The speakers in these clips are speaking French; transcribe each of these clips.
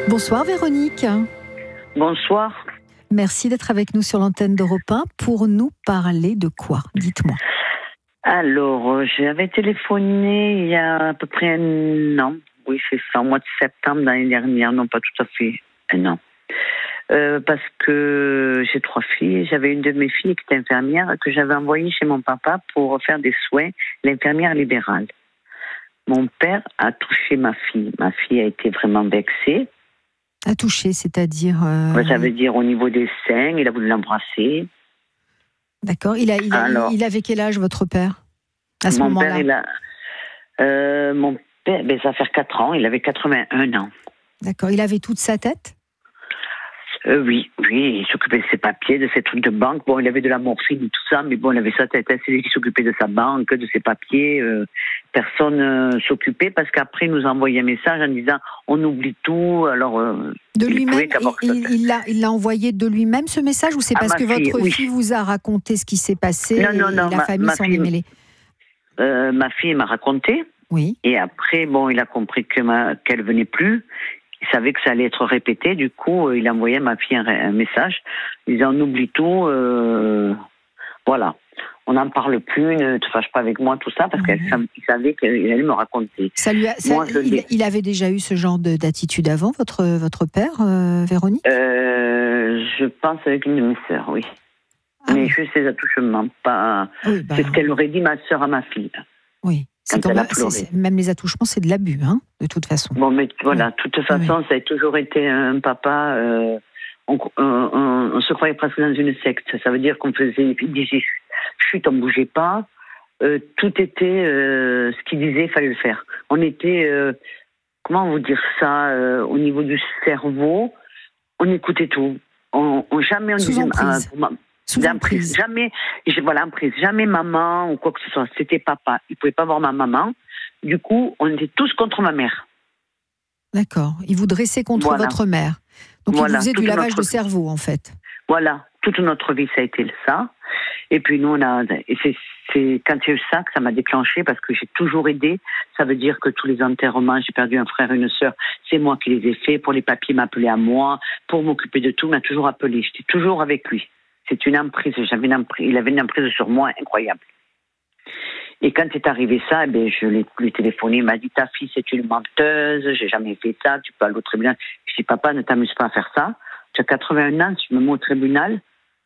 Bonsoir Véronique. Bonsoir. Merci d'être avec nous sur l'antenne d'Europe 1 pour nous parler de quoi? Dites-moi. Alors, j'avais téléphoné il y a à peu près un an. Oui, c'est ça, au mois de septembre l'année dernière. Non, pas tout à fait un an. Parce que j'ai 3 filles. J'avais une de mes filles qui était infirmière que j'avais envoyée chez mon papa pour faire des soins, l'infirmière libérale. Mon père a touché ma fille. Ma fille a été vraiment vexée. À toucher, c'est-à-dire Ça veut dire au niveau des seins, il a voulu l'embrasser. D'accord. Il avait quel âge, votre père, à ce moment-là? Mon père, ça va faire 4 ans, il avait 81 ans. D'accord. Il avait toute sa tête? Oui, il s'occupait de ses papiers, de ses trucs de banque. Bon, il avait de la morphine et tout ça, mais bon, il avait sa tête. C'est lui qui s'occupait de sa banque, de ses papiers. Personne s'occupait parce qu'après, il nous a envoyé un message en disant on oublie tout. Alors, de lui-même, il l'a envoyé de lui-même ce message, ou c'est parce que votre fille vous a raconté ce qui s'est passé? Non, la famille s'en est mêlée. Ma fille m'a raconté. Oui. Et après, bon, il a compris qu'elle venait plus. Il savait que ça allait être répété. Du coup, il a envoyé à ma fille un message disant on oublie tout. Voilà. On n'en parle plus, ne te fâche pas avec moi, tout ça, parce qu'il savait qu'il allait me raconter. Il avait déjà eu ce genre d'attitude avant, votre père, Véronique? Je pense avec une de mes sœurs, oui. Mais juste ses attouchements, pas. Oui, c'est ce qu'elle aurait dit ma sœur à ma fille. Oui. Même les attouchements, c'est de l'abus, hein, de toute façon. Bon, mais voilà, de toute façon, ça a toujours été un papa. On se croyait presque dans une secte. Ça veut dire qu'on faisait des chutes, on ne bougeait pas. Tout était ce qu'il disait, il fallait le faire. On était, comment vous dire ça, au niveau du cerveau, on écoutait tout. Jamais on disait. Sous emprise. Jamais, emprise. Jamais maman ou quoi que ce soit. C'était papa. Il ne pouvait pas voir ma maman. Du coup, on était tous contre ma mère. D'accord. Il vous dressait contre votre mère. Donc il vous faisait du lavage de cerveau, en fait. Voilà. Toute notre vie, ça a été ça. Et puis nous, c'est quand il y a eu ça que ça m'a déclenché, parce que j'ai toujours aidé. Ça veut dire que tous les enterrements, j'ai perdu un frère et une sœur, c'est moi qui les ai faits. Pour les papiers, il m'appelait à moi. Pour m'occuper de tout, il m'a toujours appelé. J'étais toujours avec lui. C'est une emprise. Il avait une emprise sur moi incroyable. Et quand est arrivé ça, je l'ai téléphoné. Il m'a dit ta fille, c'est une menteuse. J'ai jamais fait ça. Tu peux aller au tribunal. Je dis papa, ne t'amuse pas à faire ça. Tu as 81 ans. Si je me mets au tribunal,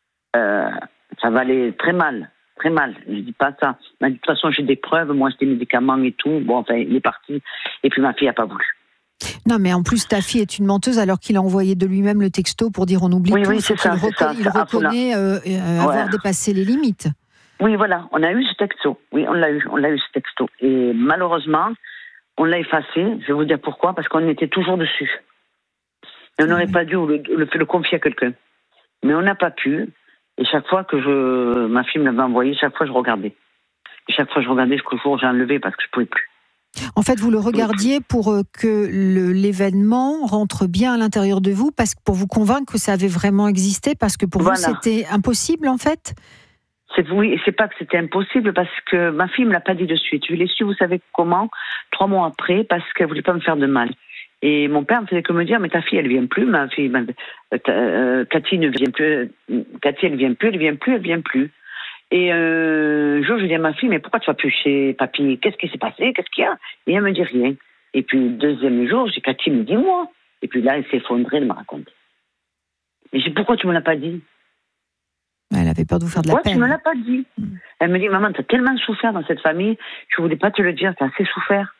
ça va aller très mal. Très mal. Je dis pas ça. Il m'a dit de toute façon, j'ai des preuves. Moi, j'ai des médicaments et tout. Bon, enfin, il est parti. Et puis ma fille n'a pas voulu. Non, mais en plus, ta fille est une menteuse alors qu'il a envoyé de lui-même le texto pour dire on oublie tout. Oui, c'est ça. Il reconnaît avoir dépassé les limites. Oui, voilà, on a eu ce texto. Oui, on l'a eu ce texto. Et malheureusement, on l'a effacé. Je vais vous dire pourquoi, parce qu'on était toujours dessus. Et on n'aurait pas dû le confier à quelqu'un. Mais on n'a pas pu. Et chaque fois que ma fille me l'avait envoyé, chaque fois je regardais. Et chaque fois je regardais jusqu'au jour où j'ai enlevé parce que je ne pouvais plus. En fait, vous le regardiez pour que l'événement rentre bien à l'intérieur de vous, pour vous convaincre que ça avait vraiment existé, parce que pour vous, c'était impossible, en fait? Oui, c'est pas que c'était impossible, parce que ma fille me l'a pas dit de suite. Je l'ai su, vous savez comment, 3 mois après, parce qu'elle voulait pas me faire de mal. Et mon père ne faisait que me dire, mais ta fille, elle vient plus, ma fille, Cathy ne vient plus, Cathy, elle vient plus. Et un jour, je dis à ma fille, mais pourquoi tu vas plus chez papy? Qu'est-ce qui s'est passé? Qu'est-ce qu'il y a? Et elle me dit rien. Et puis, le deuxième jour, j'ai Cathy me dit, moi. Et puis là, elle s'est effondrée, elle me raconte. Mais je dis, pourquoi tu me l'as pas dit? Elle avait peur de vous faire de la peine. Pourquoi tu me l'as pas dit? Elle me dit, maman, tu as tellement souffert dans cette famille, je voulais pas te le dire, tu as assez souffert.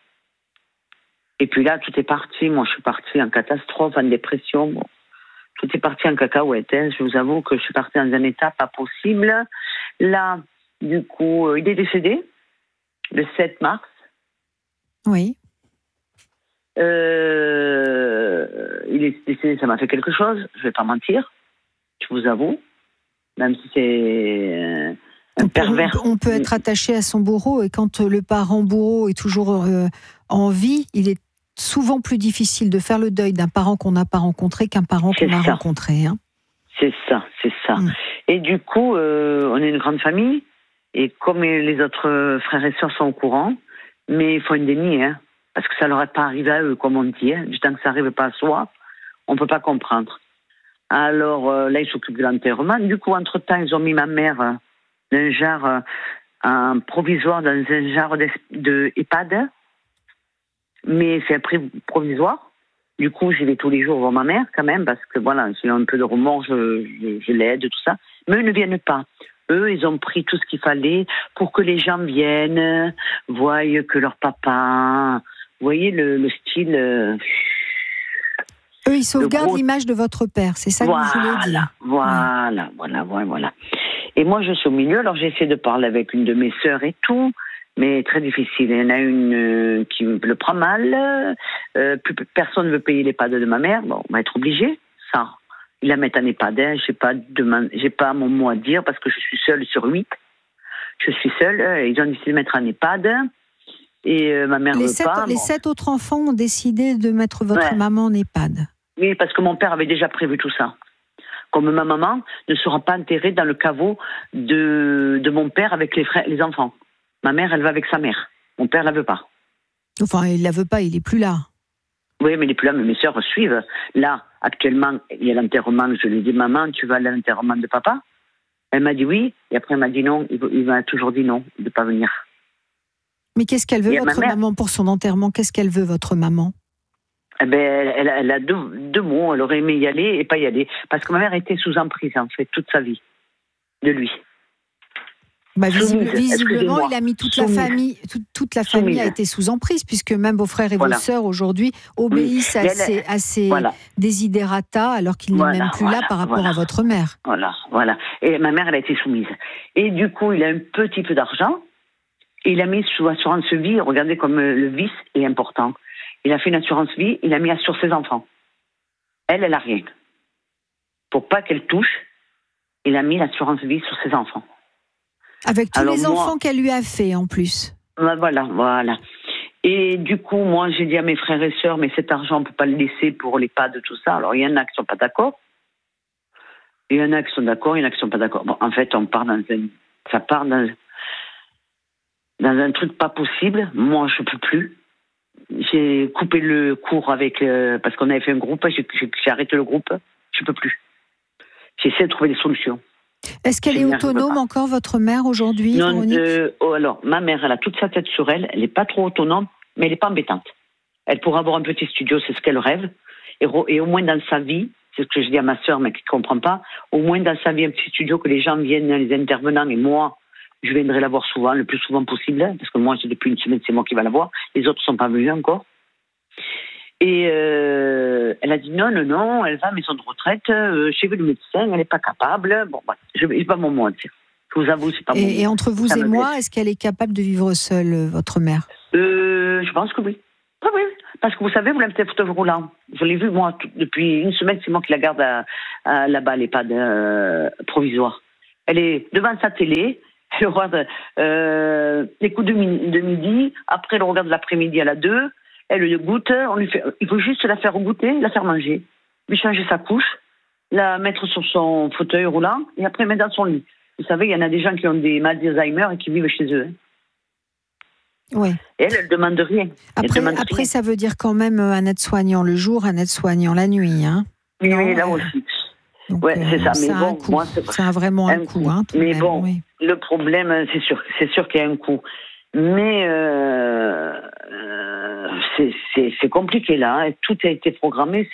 Et puis là, tout est parti. Moi, je suis partie en catastrophe, en dépression. Bon. Tout est parti en cacahuète. Je vous avoue que je suis partie dans un état pas possible. Là, du coup, il est décédé le 7 mars. Oui. Il est décédé, ça m'a fait quelque chose. Je vais pas mentir. Je vous avoue. Même si c'est un pervers. On peut être attaché à son bourreau, et quand le parent bourreau est toujours en vie, il est souvent plus difficile de faire le deuil d'un parent qu'on n'a pas rencontré qu'un parent qu'on a rencontré. Hein. C'est ça. Et du coup, on est une grande famille, et comme les autres frères et sœurs sont au courant, mais il faut un déni, parce que ça leur est pas arrivé à eux, comme on dit, du temps que ça n'arrive pas à soi, On ne peut pas comprendre. Alors là, ils s'occupent de l'enterrement. Du coup, entre-temps, ils ont mis ma mère d'un genre en provisoire dans un genre de EHPAD. Mais c'est un prix provisoire. Du coup, j'y vais tous les jours voir ma mère quand même, parce que voilà, j'ai un peu de remords, je l'aide, tout ça. Mais eux ne viennent pas. Eux, ils ont pris tout ce qu'il fallait pour que les gens viennent, voient que leur papa... Vous voyez le style... Eux, ils sauvegardent l'image de votre père, c'est ça que vous voulez dire. Voilà. Et moi, je suis au milieu, alors j'essaie de parler avec une de mes sœurs et tout, mais très difficile. Il y en a une qui le prend mal, personne ne veut payer l'EHPAD de ma mère, bon, on va être obligé, ça. Ils la mettent en EHPAD, j'ai pas mon mot à dire parce que je suis seule sur 8. Je suis seule, ils ont décidé de mettre en EHPAD. Et ma mère veut pas. Les 7 autres enfants ont décidé de mettre votre maman en EHPAD. Oui, parce que mon père avait déjà prévu tout ça. Comme ma maman ne sera pas enterrée dans le caveau de mon père avec les enfants. Ma mère, elle va avec sa mère. Mon père la veut pas. Enfin, il la veut pas, il est plus là. Oui, mais il est plus là, mais mes sœurs suivent. Là, actuellement, il y a l'enterrement. Je lui ai dit, maman, tu vas à l'enterrement de papa? Elle m'a dit oui, et après elle m'a dit non. Il m'a toujours dit non, de ne pas venir. Mais qu'est-ce qu'elle veut, votre maman, pour son enterrement? Qu'est-ce qu'elle veut, votre maman? Eh ben, elle a deux mots. Elle aurait aimé y aller et pas y aller. Parce que ma mère était sous emprise, en fait, toute sa vie, de lui. Bah, visiblement, il a mis toute la famille. Toute la famille a été sous emprise, puisque même vos frères et vos sœurs, aujourd'hui, obéissent à ses desiderata, alors qu'il n'est même plus là par rapport à votre mère. Voilà. Et ma mère, elle a été soumise. Et du coup, il a un petit peu d'argent. Et il a mis sous assurance vie, regardez comme le vice est important. Il a fait une assurance vie, il a mis sur ses enfants. Elle a rien. Pour pas qu'elle touche, il a mis l'assurance vie sur ses enfants. Avec tous les enfants qu'elle lui a fait, en plus. Voilà. Et du coup, moi, j'ai dit à mes frères et sœurs, mais cet argent, on ne peut pas le laisser pour l'EHPAD, tout ça. Alors, il y en a qui ne sont pas d'accord. Il y en a qui sont d'accord, il y en a qui ne sont pas d'accord. Bon, en fait, ça part dans un truc pas possible. Moi, je peux plus. J'ai coupé le cours parce qu'on avait fait un groupe. J'ai arrêté le groupe. Je peux plus. J'essaie de trouver des solutions. Est-ce qu'elle est autonome encore, votre mère, aujourd'hui? Non. Alors, ma mère, elle a toute sa tête sur elle. Elle n'est pas trop autonome, mais elle n'est pas embêtante. Elle pourrait avoir un petit studio, c'est ce qu'elle rêve. Et au moins dans sa vie, c'est ce que je dis à ma sœur, mais qui ne comprend pas, au moins dans sa vie, un petit studio, que les gens viennent, les intervenants, et moi, je viendrai la voir souvent, le plus souvent possible, parce que moi, depuis une semaine, c'est moi qui va la voir. Les autres ne sont pas venus encore. Et elle a dit non, elle va à maison de retraite, j'ai vu le médecin, elle n'est pas capable. Bon, je n'ai pas mon mot à dire. Je vous avoue, c'est pas mon mot. Et entre vous et moi, est-ce qu'elle est capable de vivre seule, votre mère? Je pense que oui. Ah oui, parce que vous savez, vous l'avez peut-être fauteuil roulant. Je l'ai vu, moi, depuis une semaine, c'est moi qui la garde là-bas à l'EHPAD provisoire. Elle est devant sa télé. Elle regarde les coups de midi, après elle regarde l'après-midi à la 2, elle le goûte, il faut juste la faire goûter, la faire manger, lui changer sa couche, la mettre sur son fauteuil roulant et après mettre dans son lit. Vous savez, il y en a des gens qui ont des maladies d'Alzheimer et qui vivent chez eux. Oui. Et elle demande rien. Après, ça veut dire quand même un aide-soignant le jour, un aide-soignant la nuit. Hein. Oui, là aussi. Donc, c'est ça. Mais bon, moi, c'est vraiment un coût. Hein, mais même, bon, oui. Le problème, c'est sûr qu'il y a un coût. Mais c'est compliqué là. Tout a été programmé.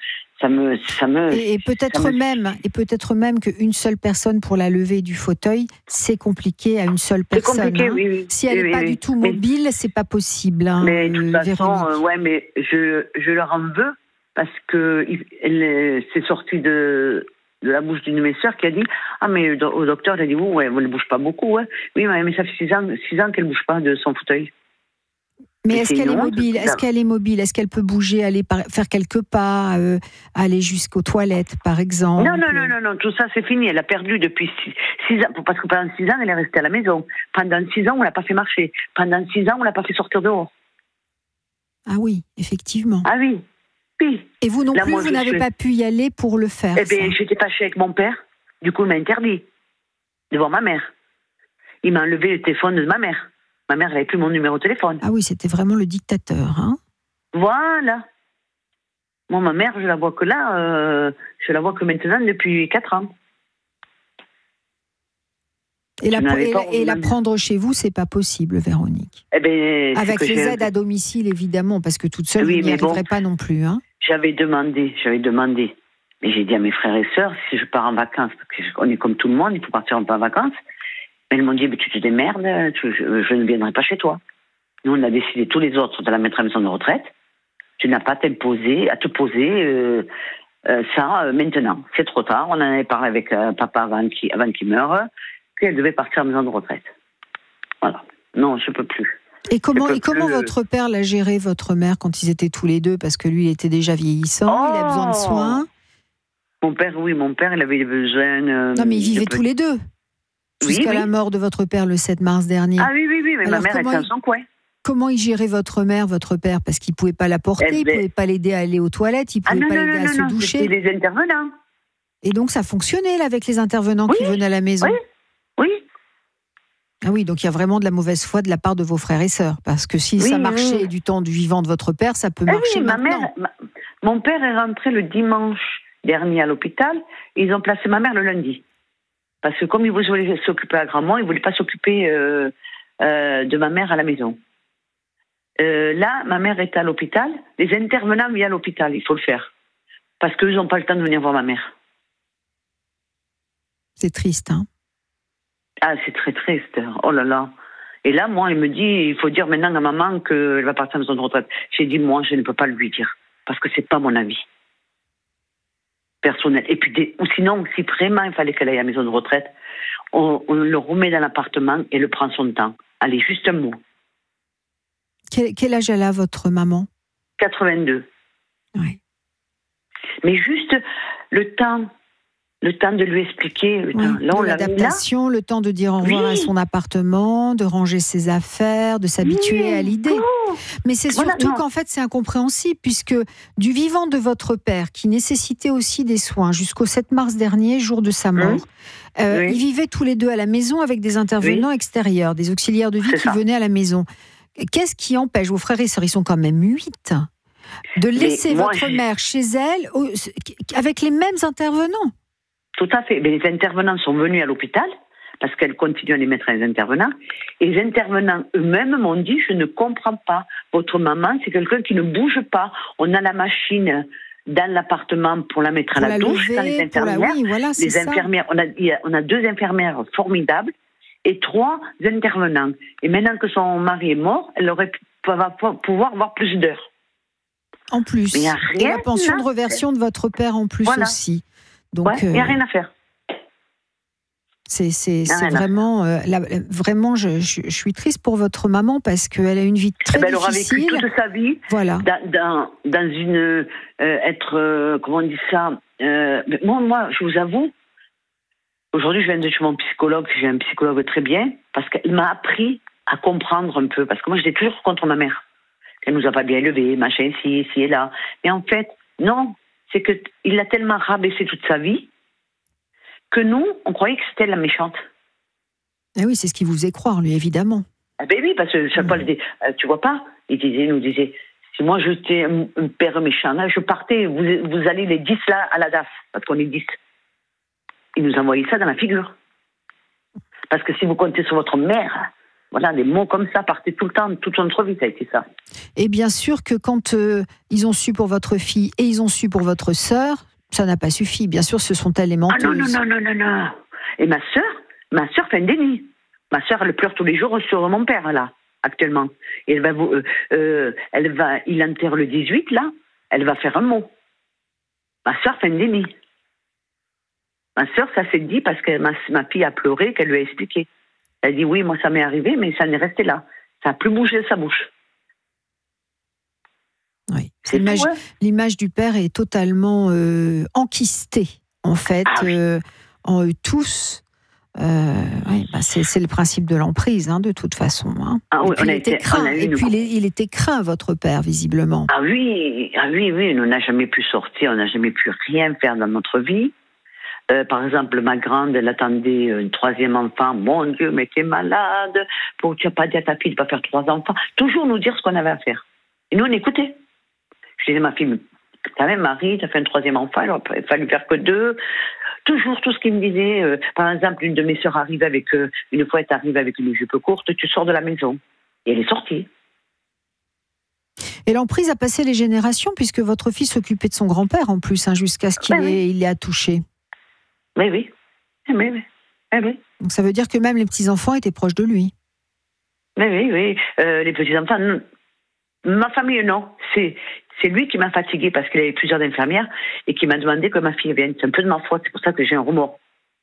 Et peut-être même qu'une seule personne pour la lever du fauteuil, c'est compliqué à une seule personne. C'est compliqué, oui. Si elle n'est pas du tout mobile, c'est pas possible. Hein, mais de toute façon, mais je leur en veux parce que c'est sorti de la bouche d'une de mes sœurs qui a dit mais au docteur, il a dit elle ne bouge pas beaucoup. Ouais. Oui, mais ça fait 6 ans qu'elle ne bouge pas de son fauteuil. Mais est-ce qu'elle est mobile? Est-ce qu'elle peut bouger, aller faire quelques pas, aller jusqu'aux toilettes, par exemple? Non, tout ça c'est fini. Elle a perdu depuis 6 ans, parce que pendant 6 ans, elle est restée à la maison. Pendant 6 ans, on l'a pas fait marcher. Pendant 6 ans, on l'a pas fait sortir dehors. Ah oui, effectivement. Ah oui. Et vous non plus, vous n'avez pas pu y aller pour le faire? Eh bien, j'étais fâchée avec mon père. Du coup, il m'a interdit de voir ma mère. Il m'a enlevé le téléphone de ma mère. Ma mère n'avait plus mon numéro de téléphone. Ah oui, c'était vraiment le dictateur, hein? Voilà. Moi, ma mère, je la vois que là, je la vois que maintenant depuis 4 ans. Et la prendre chez vous, c'est pas possible, Véronique. Eh ben, avec les aides à domicile, évidemment, parce que toute seule, vous n'y arriverez pas non plus. Hein. J'avais demandé. Mais j'ai dit à mes frères et sœurs, si je pars en vacances, parce qu'on est comme tout le monde, il faut partir en vacances. Mais ils m'ont dit, tu te démerdes, je ne viendrai pas chez toi. Nous, on a décidé tous les autres de la mettre à la maison de retraite. Tu n'as pas à te poser ça maintenant. C'est trop tard. On en avait parlé avec papa avant qu'il meure, qu'elle devait partir à la maison de retraite. Voilà. Non, je ne peux plus. Et comment votre père l'a géré, votre mère, quand ils étaient tous les deux? Parce que lui, il était déjà vieillissant, il a besoin de soins. Mon père, il avait besoin... non, mais ils vivaient tous les deux. Jusqu'à la mort de votre père le 7 mars dernier. Ah oui, mais alors, ma mère était dans son coin. Comment il gérait votre mère, votre père? Parce qu'il ne pouvait pas la porter, il ne pouvait pas l'aider à aller aux toilettes, il ne pouvait pas l'aider à se doucher. C'était les intervenants. Et donc ça fonctionnait là, avec les intervenants qui venaient à la maison? Oui. Ah oui, donc il y a vraiment de la mauvaise foi de la part de vos frères et sœurs. Parce que si ça marchait du temps du vivant de votre père, ça peut marcher maintenant. Mon père est rentré le dimanche dernier à l'hôpital et ils ont placé ma mère le lundi. Parce que comme ils voulaient s'occuper à Grandmont, ils ne voulaient pas s'occuper de ma mère à la maison. Là, ma mère est à l'hôpital. Les intervenants viennent à l'hôpital, il faut le faire. Parce qu'eux n'ont pas le temps de venir voir ma mère. C'est triste, hein? Ah, c'est très triste. Oh là là. Et là, moi, il me dit, il faut dire maintenant à maman qu'elle va partir à la maison de retraite. J'ai dit, moi, je ne peux pas lui dire. Parce que c'est pas mon avis personnel. Et puis, ou sinon, si vraiment il fallait qu'elle aille à la maison de retraite, on le remet dans l'appartement et le prend son temps. Allez, juste un mot. Quel âge elle a, votre maman? 82. Oui. Mais juste le temps de lui expliquer. L'adaptation, le temps de dire au revoir à son appartement, de ranger ses affaires, de s'habituer à l'idée. Mais c'est surtout qu'en fait, c'est incompréhensible, puisque du vivant de votre père, qui nécessitait aussi des soins jusqu'au 7 mars dernier, jour de sa mort, ils vivaient tous les deux à la maison avec des intervenants extérieurs, des auxiliaires de vie qui venaient à la maison. Qu'est-ce qui empêche, vos frères et sœurs, ils sont quand même 8, de laisser votre mère chez elle avec les mêmes intervenants? Tout à fait. Mais les intervenants sont venus à l'hôpital parce qu'elle continue à les mettre à les intervenants. Et les intervenants eux-mêmes m'ont dit, je ne comprends pas. Votre maman, c'est quelqu'un qui ne bouge pas. On a la machine dans l'appartement pour la mettre à la douche. Lever, les infirmières, infirmières, on a 2 infirmières formidables et 3 intervenants. Et maintenant que son mari est mort, elle va pouvoir avoir plus d'heures. En plus. Et la pension de reversion de votre père en plus aussi. Donc, il n'y a rien à faire. C'est vraiment, vraiment, je suis triste pour votre maman parce qu'elle a une vie très difficile. Elle aura vécu toute sa vie dans une comment on dit ça. Moi, je vous avoue, aujourd'hui, je viens de chez mon psychologue. J'ai un psychologue très bien parce qu'il m'a appris à comprendre un peu. Parce que moi, j'étais toujours contre ma mère. Elle nous a pas bien élevés, machin, ici et là. Mais en fait, non. C'est qu'il l'a tellement rabaissé toute sa vie que nous, on croyait que c'était la méchante. Ah oui, c'est ce qu'il vous faisait croire, lui, évidemment. Ah ben oui, parce que chaque fois, tu vois pas, il nous disait, si moi j'étais un père méchant, là, je partais, vous allez les 10 là à la DAF, parce qu'on est 10. Il nous envoyait ça dans la figure. Parce que si vous comptez sur votre mère... Voilà, des mots comme ça partaient tout le temps, toute notre vie, ça a été ça. Et bien sûr que quand ils ont su pour votre fille et ils ont su pour votre sœur, ça n'a pas suffi. Bien sûr, ce sont elles les menteuses. Ah non. Et ma sœur fait un déni. Ma sœur, elle pleure tous les jours sur mon père, là, actuellement. Et il enterre le 18, là, elle va faire un mot. Ma sœur fait un déni. Ma sœur, ça s'est dit parce que ma fille a pleuré, qu'elle lui a expliqué. Elle dit oui, moi ça m'est arrivé, mais ça n'est resté là. Ça n'a plus bougé de sa bouche. Oui. L'image du père est totalement enquistée, en fait, en eux tous. C'est le principe de l'emprise, de toute façon. Il était craint, votre père, visiblement. Ah oui, on n'a jamais pu sortir, on n'a jamais pu rien faire dans notre vie. Par exemple, ma grande, elle attendait un 3e enfant. Mon Dieu, mais t'es malade. Tu n'as pas dit à ta fille de ne pas faire 3 enfants. Toujours nous dire ce qu'on avait à faire. Et nous, on écoutait. Je disais à ma fille, t'as un mari, t'as fait un 3e enfant, il aurait fallu faire que 2. Toujours tout ce qu'il me disait. Par exemple, une de mes sœurs arrive avec, une fois elle arrive avec une jupe courte, tu sors de la maison. Et elle est sortie. Et l'emprise a passé les générations, puisque votre fils s'occupait de son grand-père en plus, jusqu'à ce qu'il l'ait attouché. Oui, oui. Oui, oui. Oui. Donc ça veut dire que même les petits-enfants étaient proches de lui. Oui, oui. Les petits-enfants, ma famille, non. C'est lui qui m'a fatiguée parce qu'il avait plusieurs infirmières et qui m'a demandé que ma fille vienne. C'est un peu de ma faute, c'est pour ça que j'ai un remords.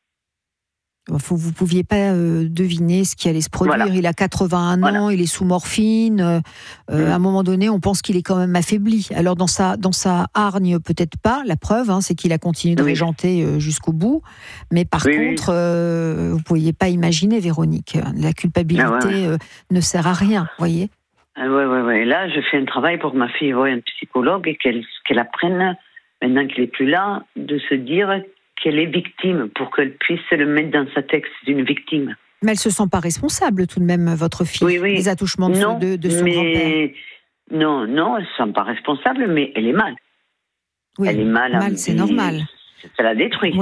Vous ne pouviez pas deviner ce qui allait se produire. Voilà. Il a 81 ans, il est sous morphine. À un moment donné, on pense qu'il est quand même affaibli. Alors dans sa hargne, peut-être pas. La preuve, c'est qu'il a continué de régenter jusqu'au bout. Mais par contre, vous ne pouviez pas imaginer, Véronique. La culpabilité ne sert à rien, vous voyez. Oui. Là, je fais un travail pour que ma fille voie un psychologue et qu'elle apprenne, maintenant qu'il n'est plus là, de se dire qu'elle est victime, pour qu'elle puisse le mettre dans sa tête d'une victime. Mais elle ne se sent pas responsable tout de même, votre fille, des attouchements de son grand-père. Non, elle ne se sent pas responsable, mais elle est mal. Oui, elle est mal, c'est normal. Ça la détruit,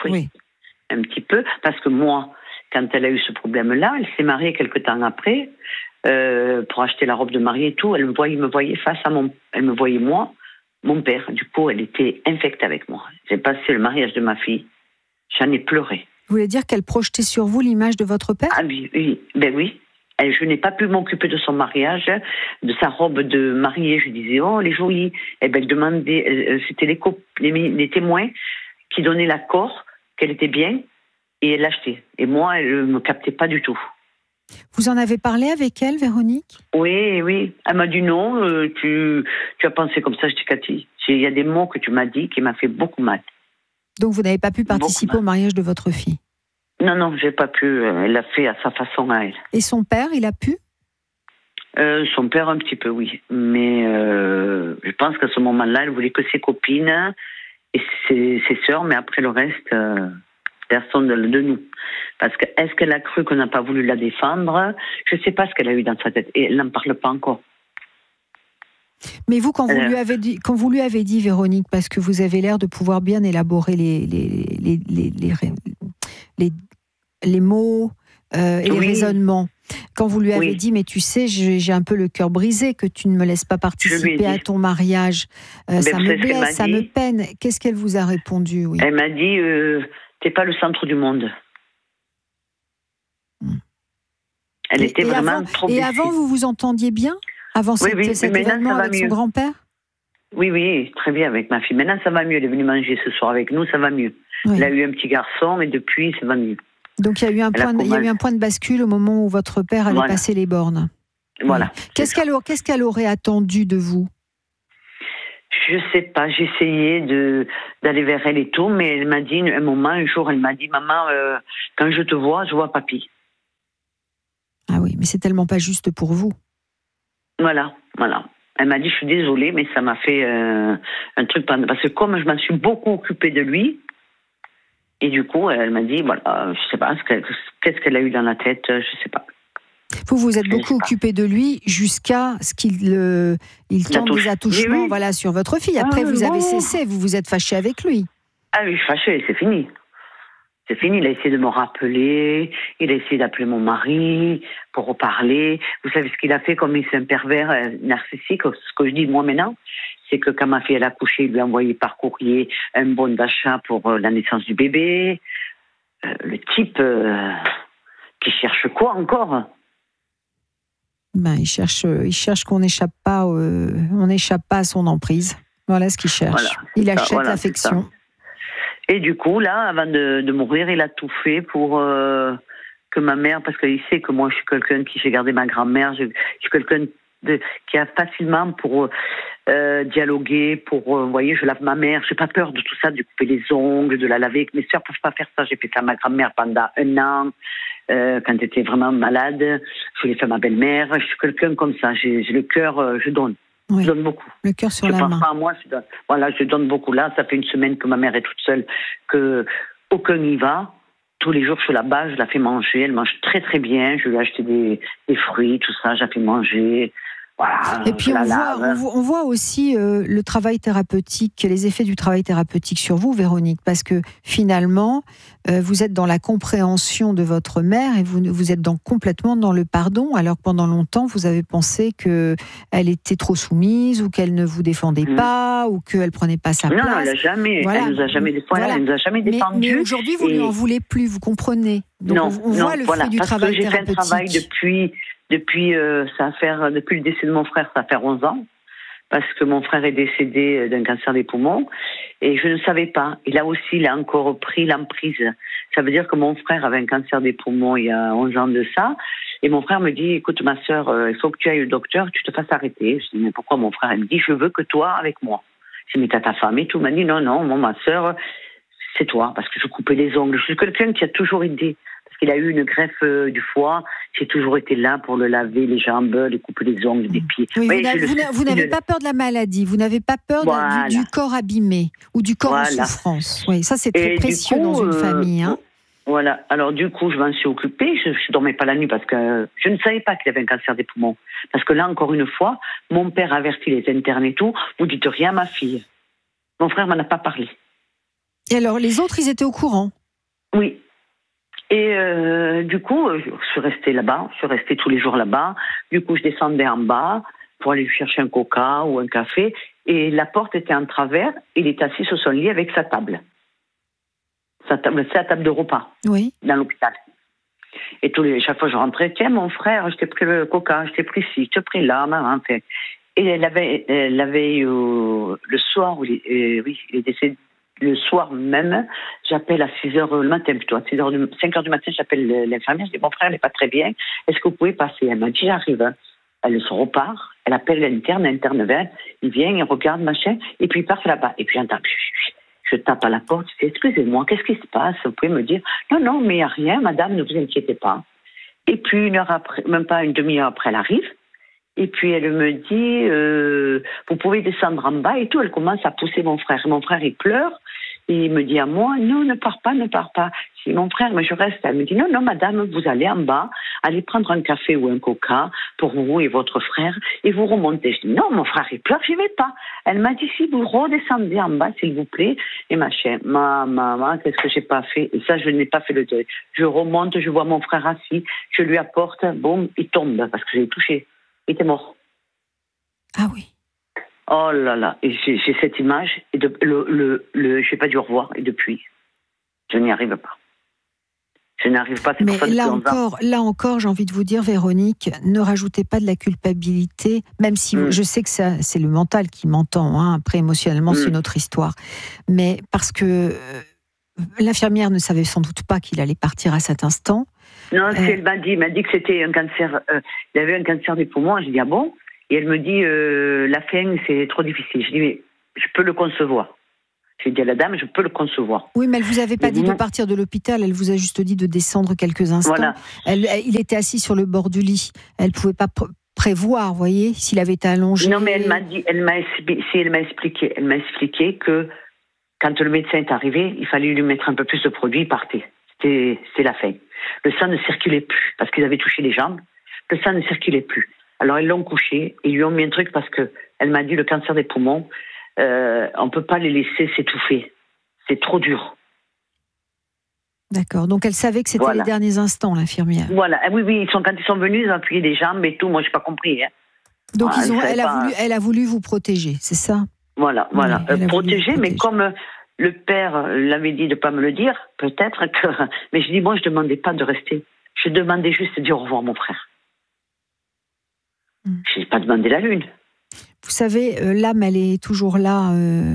un petit peu, parce que moi, quand elle a eu ce problème-là, elle s'est mariée quelque temps après, pour acheter la robe de mariée et tout, elle me voyait face à elle me voyait moi, mon père. Du coup, elle était infecte avec moi. J'ai passé le mariage de ma fille. J'en ai pleuré. Vous voulez dire qu'elle projetait sur vous l'image de votre père ? Ah oui. Ben oui. Je n'ai pas pu m'occuper de son mariage, de sa robe de mariée. Je disais, oh, elle est jolie. Et ben, elle demandait, c'était les témoins qui donnaient l'accord qu'elle était bien et elle l'achetait. Et moi, elle ne me captait pas du tout. Vous en avez parlé avec elle, Véronique ? Oui. Elle m'a dit non, tu as pensé comme ça. Je dis, Cathy, il y a des mots que tu m'as dit qui m'ont fait beaucoup mal. Donc vous n'avez pas pu participer au mariage de votre fille ? Non, j'ai pas pu. Elle l'a fait à sa façon à elle. Et son père, il a pu ? Son père, un petit peu, oui. Mais je pense qu'à ce moment-là, elle voulait que ses copines et ses sœurs, mais après le reste... personne de nous. Parce que est-ce qu'elle a cru qu'on n'a pas voulu la défendre ? Je ne sais pas ce qu'elle a eu dans sa tête. Et elle n'en parle pas encore. Mais vous, quand vous lui avez dit, Véronique, parce que vous avez l'air de pouvoir bien élaborer les mots et les raisonnements, quand vous lui avez dit, mais tu sais, j'ai un peu le cœur brisé que tu ne me laisses pas participer à ton mariage, ça me blesse, ça me peine. Qu'est-ce qu'elle vous a répondu ? Elle m'a dit... t'es pas le centre du monde. Elle était vraiment trop blessée. Et avant, vous vous entendiez bien ? Avant cet événement avec son grand-père ? Oui, très bien avec ma fille. Maintenant, ça va mieux. Elle est venue manger ce soir avec nous, ça va mieux. Oui. Elle a eu un petit garçon et depuis, ça va mieux. Donc, il y a eu un point de bascule au moment où votre père allait passer les bornes. Voilà. Oui. Qu'est-ce qu'elle aurait attendu de vous ? Je sais pas, j'ai essayé d'aller vers elle et tout, mais elle m'a dit, un jour, elle m'a dit, maman, quand je te vois, je vois papy. Ah oui, mais c'est tellement pas juste pour vous. Voilà. Elle m'a dit, je suis désolée, mais ça m'a fait un truc, parce que comme je m'en suis beaucoup occupée de lui, et du coup, elle m'a dit, voilà, je sais pas, qu'est-ce qu'elle a eu dans la tête, je sais pas. Vous êtes beaucoup occupé de lui jusqu'à ce qu'il tente des attouchements sur votre fille. Après, vous avez cessé, vous vous êtes fâché avec lui. Ah oui, fâché, c'est fini. C'est fini, il a essayé de me rappeler, il a essayé d'appeler mon mari pour reparler. Vous savez ce qu'il a fait, comme il est un pervers narcissique, ce que je dis moi maintenant, c'est que quand ma fille elle a accouché, il lui a envoyé par courrier un bon d'achat pour la naissance du bébé. Le type qui cherche quoi encore ? Il cherche qu'on n'échappe pas, à son emprise. Voilà ce qu'il cherche. Il achète l'affection. Et du coup, là, avant de mourir, il a tout fait pour que ma mère, parce qu'il sait que moi, je suis quelqu'un qui j'ai gardé ma grand-mère, je suis quelqu'un qui a facilement pour dialoguer, vous voyez, je lave ma mère, j'ai pas peur de tout ça, de couper les ongles, de la laver. Mes sœurs peuvent pas faire ça. J'ai fait ça à ma grand-mère pendant 1 an. Quand elle était vraiment malade, je l'ai fait à ma belle-mère. Je suis quelqu'un comme ça. J'ai le cœur, je donne. Oui. Je donne beaucoup. Le cœur sur la main. Je pense pas à moi, je donne. Voilà, je donne beaucoup. Là, ça fait 1 semaine que ma mère est toute seule, que aucun n'y va. Tous les jours, je suis là-bas, je la fais manger. Elle mange très très bien. Je lui ai acheté des fruits, tout ça. Je la fais manger. Voilà, et puis on voit aussi le travail thérapeutique, les effets du travail thérapeutique sur vous, Véronique, parce que finalement, vous êtes dans la compréhension de votre mère et vous êtes complètement dans le pardon, alors que pendant longtemps, vous avez pensé qu'elle était trop soumise ou qu'elle ne vous défendait pas ou qu'elle prenait pas sa place. Non, elle nous a jamais défendu. Mais aujourd'hui, vous lui en voulez plus, vous comprenez. Donc on voit le fruit du travail thérapeutique. J'ai fait un travail depuis le décès de mon frère, ça fait 11 ans, parce que mon frère est décédé d'un cancer des poumons, et je ne savais pas. Et là aussi, il a encore pris l'emprise. Ça veut dire que mon frère avait un cancer des poumons il y a 11 ans de ça, et mon frère me dit, écoute ma sœur, il faut que tu ailles au docteur, tu te fasses arrêter. Je dis, mais pourquoi mon frère? Il me dit, je veux que toi avec moi. Je dis, mais t'as ta femme et tout. Il m'a dit, non, moi, ma sœur, c'est toi, parce que je coupais les ongles. Je suis quelqu'un qui a toujours aidé. Il a eu une greffe du foie. J'ai toujours été là pour le laver, les jambes, lui couper les ongles, des pieds. Oui, vous n'avez pas peur de la maladie, vous n'avez pas peur du corps abîmé ou du corps en souffrance. Oui, ça c'est très précieux dans une famille. Hein. Voilà. Alors du coup, je m'en suis occupée. Je ne dormais pas la nuit parce que je ne savais pas qu'il avait un cancer des poumons. Parce que là, encore une fois, mon père avertit les internes et tout. Vous dites rien à ma fille. Mon frère m'en a pas parlé. Et alors, les autres, ils étaient au courant? Oui. Et du coup, je suis restée là-bas, je suis restée tous les jours là-bas. Du coup, je descendais en bas pour aller lui chercher un coca ou un café. Et la porte était en travers. Il est assis sur son lit avec sa table. C'est la table de repas, oui, dans l'hôpital. Et chaque fois, je rentrais. Tiens, mon frère, je t'ai pris le coca, je t'ai pris ci, je t'ai pris là, maman. Et elle avait le soir, il est décédé. Le soir même, j'appelle à 6h le matin plutôt, à 5h du matin, j'appelle l'infirmière, je dis, mon frère n'est pas très bien, est-ce que vous pouvez passer? Elle m'a dit, j'arrive. Elle se repart, elle appelle l'interne vient, il vient, il regarde, machin, et puis il part là-bas. Et puis j'entends, je tape à la porte, je dis, excusez-moi, qu'est-ce qui se passe? Vous pouvez me dire? Non, mais il n'y a rien, madame, ne vous inquiétez pas. Et puis une heure après, même pas une demi-heure après, elle arrive. Et puis elle me dit, vous pouvez descendre en bas et tout. Elle commence à pousser mon frère. Mon frère, il pleure. Et il me dit à moi, non, ne pars pas. Si mon frère, mais je reste. Elle me dit, non, madame, vous allez en bas, allez prendre un café ou un coca pour vous et votre frère et vous remontez. Je dis, non, mon frère, il pleure, j'y vais pas. Elle m'a dit, si vous redescendez en bas, s'il vous plaît. Et machin, maman, qu'est-ce que j'ai pas fait? Et ça, je n'ai pas fait le deuil. Je remonte, je vois mon frère assis, je lui apporte, bon, il tombe parce que je l'ai touché. Il était mort. Ah oui. Oh là là, et j'ai cette image, et je n'ai pas dû revoir, et depuis, je n'y arrive pas. Je n'arrive pas. Mais là encore, j'ai envie de vous dire, Véronique, ne rajoutez pas de la culpabilité, même si je sais que c'est le mental qui m'entend, hein, après émotionnellement c'est une autre histoire, mais parce que l'infirmière ne savait sans doute pas qu'il allait partir à cet instant. Non, elle m'a dit que c'était un cancer, il avait un cancer des poumons, j'ai dit ah bon? Et elle me dit, la fin, c'est trop difficile. Je dis, mais je peux le concevoir. J'ai dit à la dame, je peux le concevoir. Oui, mais elle ne vous avait pas dit de partir de l'hôpital, elle vous a juste dit de descendre quelques instants. Voilà. Il était assis sur le bord du lit. Elle ne pouvait pas prévoir, vous voyez, s'il avait été allongé. Non, mais elle m'a expliqué que quand le médecin est arrivé, il fallait lui mettre un peu plus de produit, il partait. C'était la fin. Le sang ne circulait plus, parce qu'ils avaient touché les jambes. Le sang ne circulait plus. Alors, ils l'ont couché, ils lui ont mis un truc parce qu'elle m'a dit, le cancer des poumons, on ne peut pas les laisser s'étouffer. C'est trop dur. D'accord. Donc, elle savait que c'était les derniers instants, l'infirmière. Voilà. Oui, quand ils sont venus, ils ont appuyé les jambes et tout. Moi, je n'ai pas compris. Hein. Donc, elle a voulu vous protéger, c'est ça? Voilà. Protéger, mais comme le père l'avait dit de ne pas me le dire, peut-être que... Mais je dis, moi, je ne demandais pas de rester. Je demandais juste de dire au revoir à mon frère. Je n'ai pas demandé la lune. Vous savez, l'âme, elle est toujours là.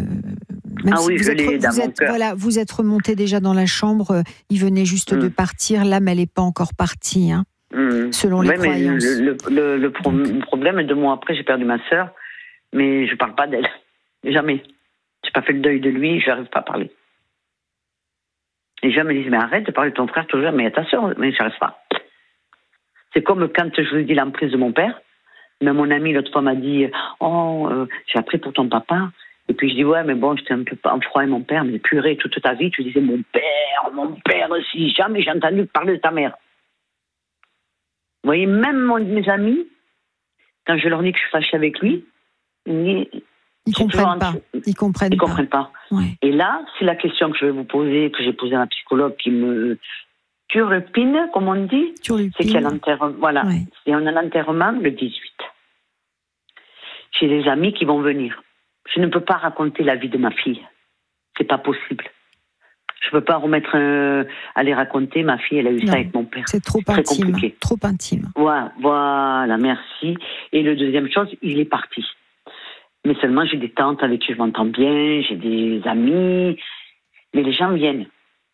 Vous êtes remonté déjà dans la chambre. Il venait juste de partir. L'âme, elle n'est pas encore partie, hein, selon les croyances. Le problème est 2 mois après, j'ai perdu ma sœur, mais je ne parle pas d'elle. Jamais. Je n'ai pas fait le deuil de lui, je n'arrive pas à parler. Les gens me disent, mais arrête de parler de ton frère toujours, mais ta sœur, mais je n'arrive pas. C'est comme quand je vous dis l'emprise de mon père. Mais mon ami, l'autre fois, m'a dit j'ai appris pour ton papa. Et puis je dis ouais, mais bon, j'étais un peu en froid avec mon père, mais purée, toute ta vie, tu disais mon père, si jamais j'ai entendu parler de ta mère. Vous voyez, même mes amis, quand je leur dis que je suis fâchée avec lui, ils comprennent pas. Ils comprennent pas. Ouais. Et là, c'est la question que je vais vous poser, que j'ai posée à un psychologue qui me turlupine, comme on dit. Turlupine. C'est qu'il y a l'enterrement. Voilà. Ouais. Et on a l'enterrement le 18. J'ai des amis qui vont venir. Je ne peux pas raconter la vie de ma fille. C'est pas possible. Je peux pas aller raconter, ma fille, elle a eu ça avec mon père. C'est trop intime. Compliqué. Trop intime. Voilà, merci. Et le deuxième chose, il est parti. Mais seulement, j'ai des tantes avec qui je m'entends bien, j'ai des amis, mais les gens viennent.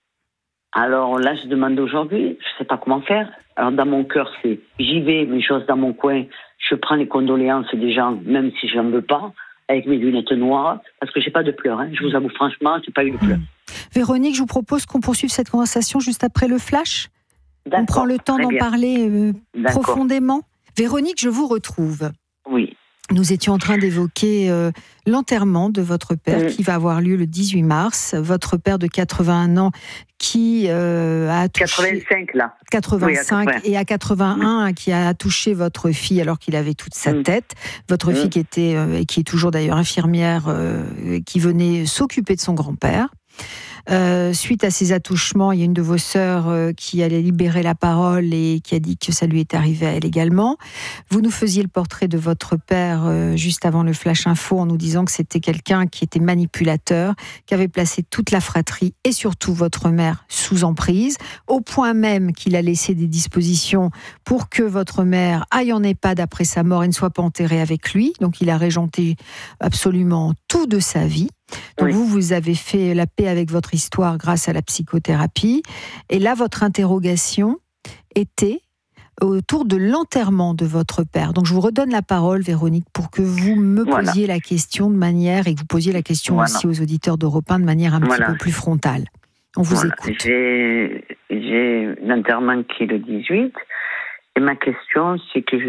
Alors là, je demande aujourd'hui, je sais pas comment faire. Alors dans mon cœur, c'est j'y vais, mais j'ose dans mon coin, je prends les condoléances des gens, même si j'en veux pas, avec mes lunettes noires, parce que j'ai pas de pleurs. Je vous avoue franchement, j'ai pas eu de pleurs. Véronique, je vous propose qu'on poursuive cette conversation juste après le flash. On prend le temps d'en parler profondément. Véronique, je vous retrouve. Oui. Nous étions en train d'évoquer l'enterrement de votre père qui va avoir lieu le 18 mars. Votre père de 81 ans qui a touché... 85 là. 85 oui, et à 81 qui a touché votre fille alors qu'il avait toute sa tête. Votre fille qui était, et qui est toujours d'ailleurs infirmière, qui venait s'occuper de son grand-père. Suite à ces attouchements, il y a une de vos sœurs qui allait libérer la parole et qui a dit que ça lui est arrivé à elle également. Vous nous faisiez le portrait de votre père juste avant le Flash Info en nous disant que c'était quelqu'un qui était manipulateur, qui avait placé toute la fratrie et surtout votre mère sous emprise, au point même qu'il a laissé des dispositions pour que votre mère aille en EHPAD après sa mort et ne soit pas enterrée avec lui. Donc il a régenté absolument tout de sa vie. Donc vous avez fait la paix avec votre histoire grâce à la psychothérapie. Et là, votre interrogation était autour de l'enterrement de votre père. Donc je vous redonne la parole, Véronique, pour que vous me posiez la question de manière, et que vous posiez la question aussi aux auditeurs d'Europe 1 de manière un petit peu plus frontale. On vous écoute. J'ai l'enterrement qui est le 18. Et ma question, c'est que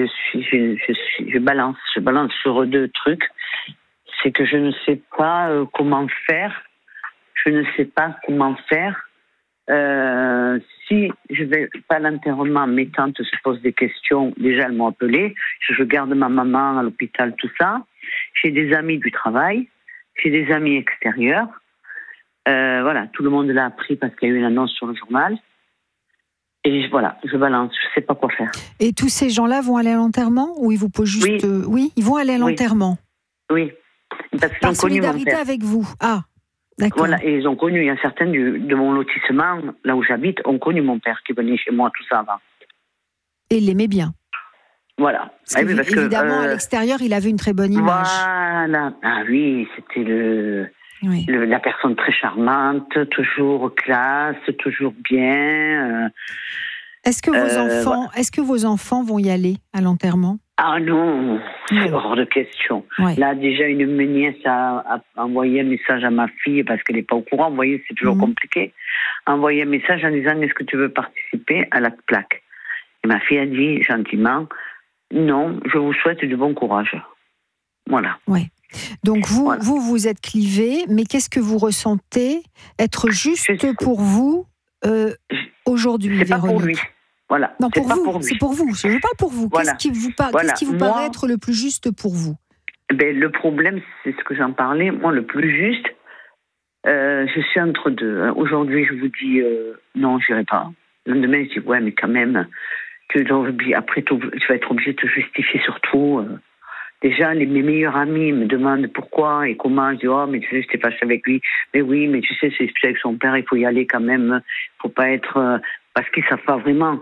je balance sur deux trucs. C'est que je ne sais pas comment faire. Je ne sais pas comment faire. Si je vais pas à l'enterrement, mes tantes se posent des questions. Déjà, elles m'ont appelé. Je garde ma maman à l'hôpital, tout ça. J'ai des amis du travail. J'ai des amis extérieurs. Voilà, tout le monde l'a appris parce qu'il y a eu une annonce sur le journal. Et voilà, je balance. Je sais pas quoi faire. Et tous ces gens-là vont aller à l'enterrement ou ils vous posent juste... Oui, ils vont aller à l'enterrement. Oui. Par solidarité avec vous. Ah, d'accord. Voilà, et ils ont connu, il y a certains de mon lotissement, là où j'habite, ont connu mon père qui venait chez moi, tout ça avant. Et il l'aimait bien. Voilà. Parce évidemment, à l'extérieur, il avait une très bonne image. Voilà. Ah oui, c'était la personne très charmante, toujours classe, toujours bien. Est-ce que vos enfants vont y aller à l'enterrement ? Ah non, c'est hors de question. Ouais. Là, déjà, une nièce a envoyé un message à ma fille parce qu'elle n'est pas au courant. Vous voyez, c'est toujours compliqué. Envoyé un message en disant « Est-ce que tu veux participer à la plaque ?» Et ma fille a dit gentiment « Non, je vous souhaite du bon courage. » Voilà. Ouais. Donc vous êtes clivés, mais qu'est-ce que vous ressentez être juste pour vous aujourd'hui, Véronique ? C'est pas pour lui. Voilà. Non, pour vous, c'est pour vous. Je ne veux pas pour vous. Voilà. Qu'est-ce qui vous paraît être le plus juste pour vous ? Le problème, c'est ce que j'en parlais. Moi, le plus juste, je suis entre deux. Aujourd'hui, je vous dis non, je n'irai pas. Le lendemain, je dis ouais, mais quand même, après, tu vas être obligé de te justifier sur tout. Déjà, mes meilleurs amis me demandent pourquoi et comment. Je dis oh, mais tu sais, j'étais fâchée avec lui. Mais oui, mais tu sais, c'est avec son père, il faut y aller quand même. Il ne faut pas être. Parce qu'ils ne savent pas vraiment.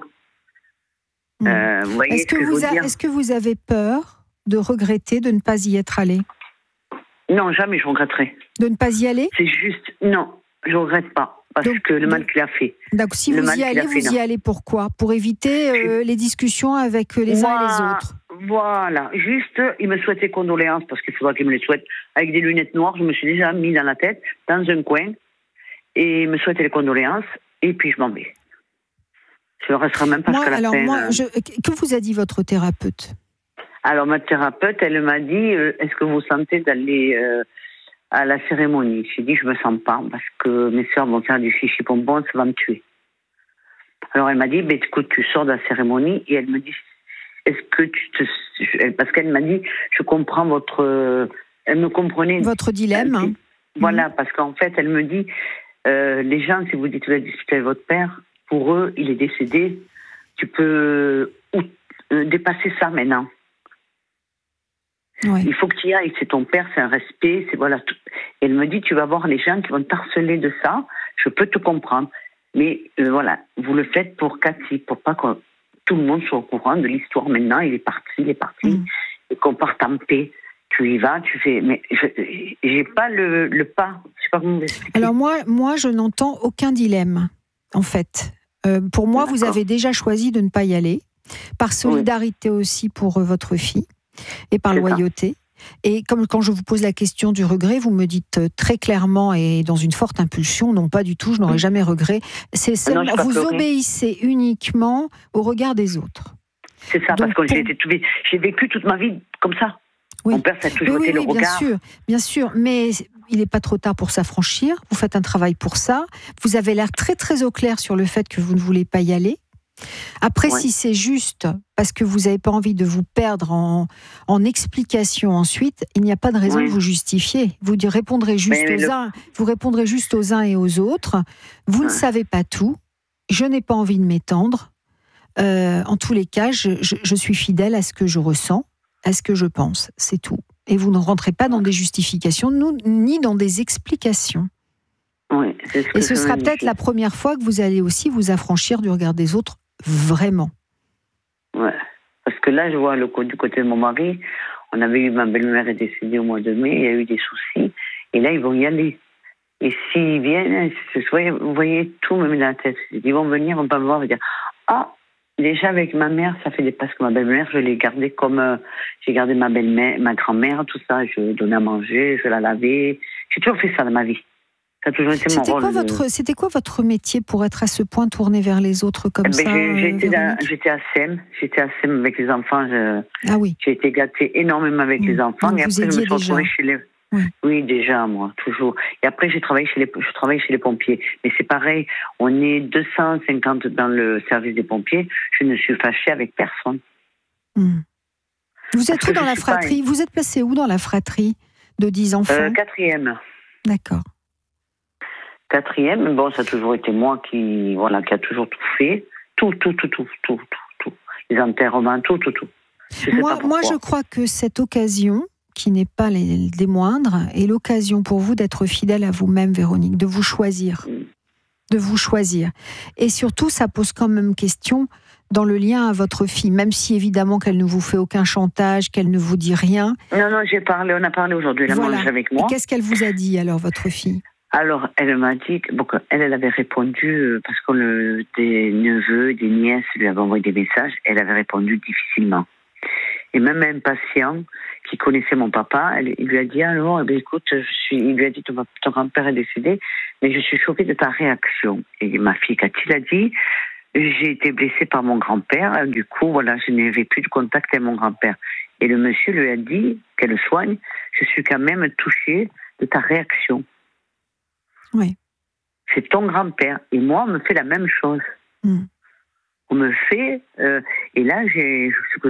Est-ce que vous avez peur de regretter de ne pas y être allé ? Non, jamais je regretterai. De ne pas y aller ? C'est juste, non, je ne regrette pas. Parce que le mal qu'il a fait. Donc si vous y allez, vous y allez pourquoi ? Pour éviter les discussions avec les uns et les autres. Voilà, juste, il me souhaitait condoléances, parce qu'il faudra qu'il me les souhaite, avec des lunettes noires, je me suis déjà mis dans la tête, dans un coin, et il me souhaitait les condoléances, et puis je m'en vais. Je ne resterai même pas jusqu'à la fin. Que vous a dit votre thérapeute ? Alors, ma thérapeute, elle m'a dit, est-ce que vous sentez d'aller à la cérémonie ? J'ai dit, je ne me sens pas, parce que mes sœurs vont faire du chichi bonbon, ça va me tuer. Alors, elle m'a dit, écoute, tu sors de la cérémonie, et elle me dit, est-ce que parce qu'elle m'a dit, je comprends elle me comprenait. Votre dilemme. Voilà, parce qu'en fait, elle me dit, les gens, si vous dites que vous avez discuté avec votre père, pour eux, il est décédé, tu peux dépasser ça maintenant. Ouais. Il faut que tu y ailles, c'est ton père, c'est un respect, c'est voilà. Tout. Elle me dit, tu vas voir les gens qui vont t'harceler de ça, je peux te comprendre. Mais voilà, vous le faites pour Cathy, pour pas que tout le monde soit au courant de l'histoire maintenant, il est parti, et qu'on parte en paix. Tu y vas, tu fais. Mais j'ai pas le pas. Je sais pas comment vous expliquer. Alors moi, je n'entends aucun dilemme, en fait. Pour moi, vous avez déjà choisi de ne pas y aller, par solidarité aussi pour votre fille, et par loyauté. Et comme quand je vous pose la question du regret, vous me dites très clairement et dans une forte impulsion, non pas du tout, je n'aurais jamais regret. Vous obéissez uniquement au regard des autres. C'est ça, donc, parce que j'ai vécu toute ma vie comme ça. Oui. Mon père, ça a toujours été le regard. Bien sûr, mais il n'est pas trop tard pour s'affranchir. Vous faites un travail pour ça. Vous avez l'air très très au clair sur le fait que vous ne voulez pas y aller. Après, si c'est juste parce que vous n'avez pas envie de vous perdre en explications ensuite, il n'y a pas de raison de vous justifier. Vous répondrez juste aux uns et aux autres. Vous ne savez pas tout. Je n'ai pas envie de m'étendre. En tous les cas, je suis fidèle à ce que je ressens, à ce que je pense. C'est tout. Et vous ne rentrez pas dans des justifications, ni dans des explications. Oui, et ce sera peut-être la première fois que vous allez aussi vous affranchir du regard des autres, vraiment. Ouais, parce que là, je vois du côté de mon mari, ma belle-mère est décédée au mois de mai, il y a eu des soucis, et là, ils vont y aller. Et s'ils viennent, vous voyez, tout me met dans la tête. Ils vont venir, on va me voir et dire, déjà avec ma mère, ça fait parce que ma belle-mère, je l'ai gardée comme, j'ai gardé ma belle-mère, ma grand-mère, tout ça, je donnais à manger, je la lavais, j'ai toujours fait ça dans ma vie. Ça a toujours été mon rôle. C'était quoi votre métier pour être à ce point tourné vers les autres comme ça, j'étais à SEM avec les enfants. J'ai été gâtée énormément avec les enfants. Donc et après, je me suis retrouvée chez les... Oui, déjà, moi, toujours. Et après, je travaille chez les pompiers. Mais c'est pareil, on est 250 dans le service des pompiers. Je ne suis fâchée avec personne. Vous êtes où dans la fratrie ? Vous êtes placé où dans la fratrie de 10 enfants ? 4e. D'accord. 4e, bon, ça a toujours été moi qui a toujours tout fait. Tout. Les enterrements, tout. Moi, je crois que cette occasion, qui n'est pas des moindres, est l'occasion pour vous d'être fidèle à vous-même, Véronique, de vous choisir. De vous choisir. Et surtout, ça pose quand même question dans le lien à votre fille, même si évidemment qu'elle ne vous fait aucun chantage, qu'elle ne vous dit rien. Non, on a parlé aujourd'hui, elle a mangé avec moi. Et qu'est-ce qu'elle vous a dit alors, votre fille ? Alors, elle m'a dit qu'elle avait répondu, parce que des neveux, des nièces lui avaient envoyé des messages, elle avait répondu difficilement. Et même un patient qui connaissait mon papa, il lui a dit, alors, écoute, il lui a dit, ton grand-père est décédé, mais je suis choquée de ta réaction. Et ma fille, Cathy, l'a dit, j'ai été blessée par mon grand-père, du coup, je n'avais plus de contact avec mon grand-père. Et le monsieur lui a dit, qu'elle le soigne, je suis quand même touchée de ta réaction. Oui. C'est ton grand-père. Et moi, on me fait la même chose. On me fait... et là,